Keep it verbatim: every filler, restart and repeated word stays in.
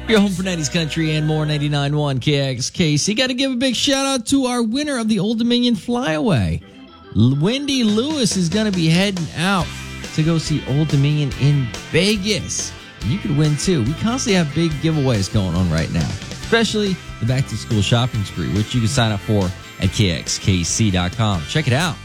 Your home for nineties country and more, ninety-nine point one K X K C. Got to give a big shout out to our winner of the Old Dominion Flyaway. L- Wendy Lewis is going to be heading out to go see Old Dominion in Vegas. You could win too. We constantly have big giveaways going on right now, especially the back to school shopping spree, which you can sign up for at K X K C dot com. Check it out.